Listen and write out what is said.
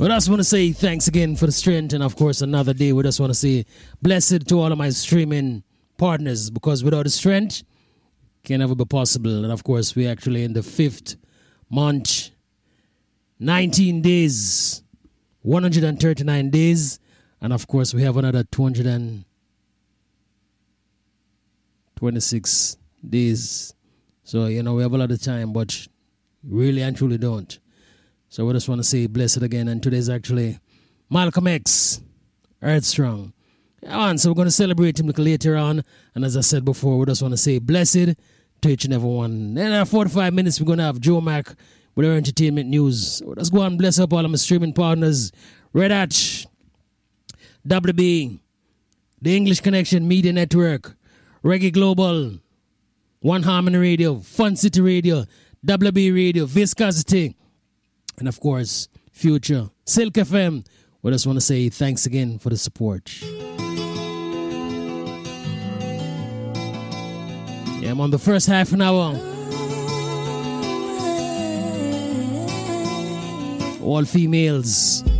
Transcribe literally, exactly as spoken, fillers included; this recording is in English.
We just want to say thanks again for the strength, and of course another day. We just want to say blessed to all of my streaming partners, because without the strength can never be possible. And of course we're actually in the fifth month, nineteen days, one hundred thirty-nine days, and of course we have another two hundred twenty-six days. So you know we have a lot of time, but really and truly don't. So we just want to say blessed again. And today's actually Malcolm X, Earth Strong. On, so we're going to celebrate him a little later on. And as I said before, we just want to say blessed to each and every one. Then in forty-five minutes, we're going to have Joe Mack with our entertainment news. So let's go and bless up all of my streaming partners. Red Hat, W B, the English Connection Media Network, Reggae Global, One Harmony Radio, Fun City Radio, W B Radio, Viscosity, and of course, Future, Silk F M. We just want to say thanks again for the support. Yeah, I'm on the first half an hour. All females.